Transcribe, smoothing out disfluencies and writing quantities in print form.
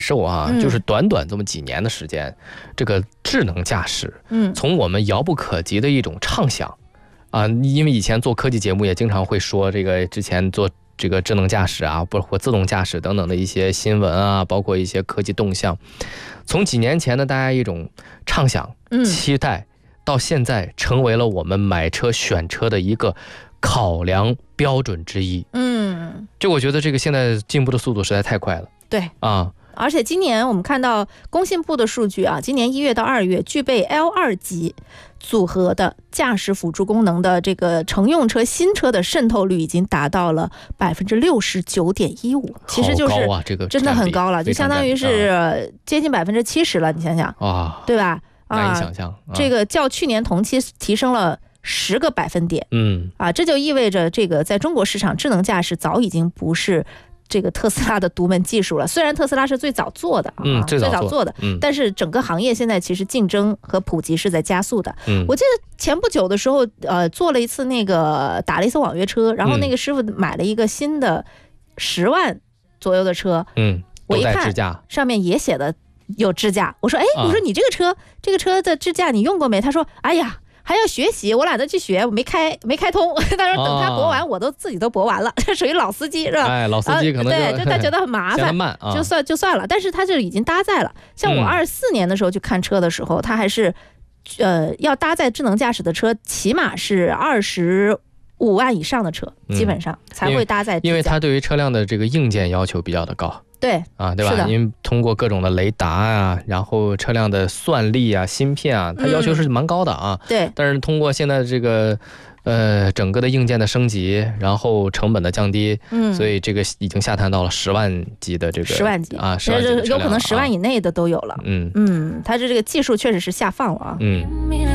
受啊，就是短短这么几年的时间，这个智能驾驶，从我们遥不可及的一种畅想啊，因为以前做科技节目也经常会说这个之前做这个智能驾驶啊，或自动驾驶等等的一些新闻啊，包括一些科技动向，从几年前的大家一种畅想、期待，到现在成为了我们买车选车的一个考量标准之一。就我觉得这个现在进步的速度实在太快了。 对啊。 而且今年我们看到工信部的数据啊，今年1月到2月，具备 L2 级组合的驾驶辅助功能的这个乘用车新车的渗透率已经达到了69.15%，其实就是真的很高了，就相当于是接近70%了，你想想啊，对吧？ 难以想象， 这个较去年同期提升了10个百分点。这就意味着这个在中国市场，智能驾驶早已经不是这个特斯拉的独门技术了。虽然特斯拉是最早做的最早做的，但是整个行业现在其实竞争和普及是在加速的。我记得前不久的时候，做了一次打了一次网约车，然后那个师傅买了一个新的10万左右的车，我一看上面也写的有支架，我说我说你这个车的支架你用过没？他说哎呀，还要学习，我懒得去学，我没开通。他说等他驳完，我都自己都驳完了，这属于老司机是吧？ 老司机可能对，就他觉得很麻烦，就算了。但是他就已经搭载了。像我24年的时候去看车的时候，他还是要搭载智能驾驶的车，起码是25万以上的车，基本上才会搭载。 因为它对于车辆的这个硬件要求比较的高。 对对吧？因为通过各种的雷达啊，然后车辆的算力啊、芯片啊，它要求是蛮高的啊。 对。 但是通过现在这个整个的硬件的升级，然后成本的降低，所以这个已经下探到了10万级的这个 10万级啊，10万级的车辆有可能10万以内的都有了。它这个技术确实是下放了啊。